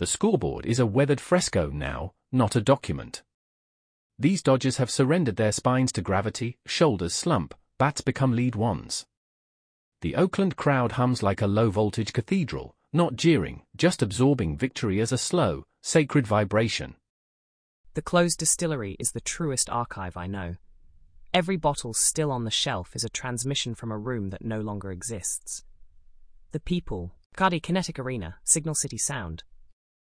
The scoreboard is a weathered fresco now, not a document. These Dodgers have surrendered their spines to gravity, shoulders slump, bats become lead ones. The Oakland crowd hums like a low-voltage cathedral, not jeering, just absorbing victory as a slow, sacred vibration. The closed distillery is the truest archive I know. Every bottle still on the shelf is a transmission from a room that no longer exists. The people, Cardi Kinetic Arena, Signal City Sound,